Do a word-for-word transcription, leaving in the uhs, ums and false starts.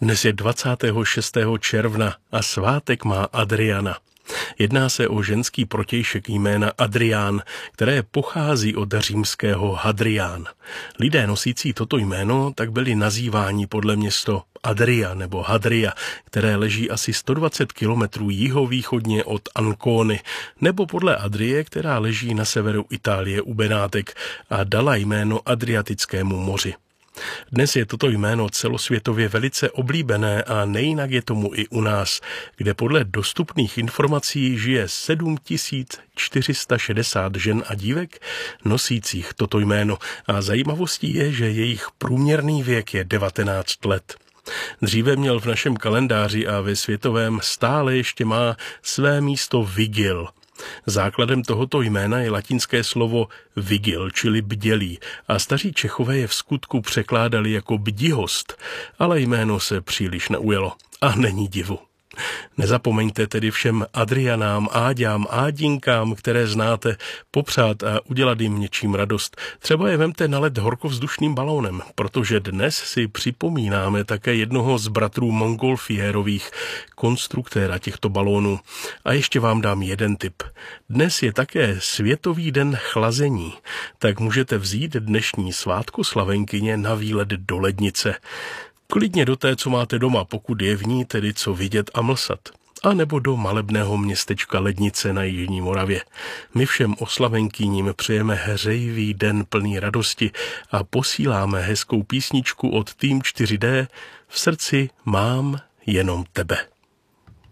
Dnes je dvacátého šestého června a svátek má Adriana. Jedná se o ženský protějšek jména Adrián, které pochází od římského Hadrián. Lidé nosící toto jméno tak byli nazýváni podle město Adria nebo Hadria, které leží asi sto dvacet kilometrů jihovýchodně od Ancony, nebo podle Adrie, která leží na severu Itálie u Benátek a dala jméno Adriatickému moři. Dnes je toto jméno celosvětově velice oblíbené a nejinak je tomu i u nás, kde podle dostupných informací žije sedm tisíc čtyři sta šedesát žen a dívek nosících toto jméno a zajímavostí je, že jejich průměrný věk je devatenáct let. Dříve měl v našem kalendáři a ve světovém stále ještě má své místo Vigil. Základem tohoto jména je latinské slovo vigil, čili bdělý, a staří Čechové je v skutku překládali jako bdihost, ale jméno se příliš neujelo a není divu. Nezapomeňte tedy všem Adrianám, Áďám, Ádinkám, které znáte, popřát a udělat jim něčím radost. Třeba je vemte na let horkovzdušným balónem, protože dnes si připomínáme také jednoho z bratrů Montgolfiérových, konstruktéra těchto balónů. A ještě vám dám jeden tip. Dnes je také Světový den chlazení, tak můžete vzít dnešní svátkoslavenkyně na výlet do lednice. Klidně do té, co máte doma, pokud je v ní tedy co vidět a mlsat. A nebo do malebného městečka Lednice na Jižní Moravě. My všem oslavenkyním přejeme hřejivý den plný radosti a posíláme hezkou písničku od Tým čtyři dé. V srdci mám jenom tebe.